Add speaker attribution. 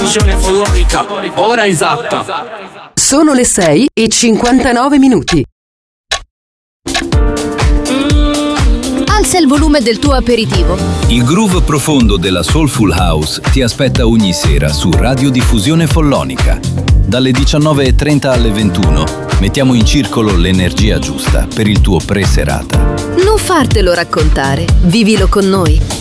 Speaker 1: diffusione follonica, ora esatta.
Speaker 2: Sono le 6:59.
Speaker 3: Alza il volume del tuo aperitivo.
Speaker 4: Il groove profondo della Soulful House ti aspetta ogni sera su Radiodiffusione Follonica. Dalle 19:30 alle 21 mettiamo in circolo l'energia giusta per il tuo pre-serata.
Speaker 3: Non fartelo raccontare, vivilo con noi.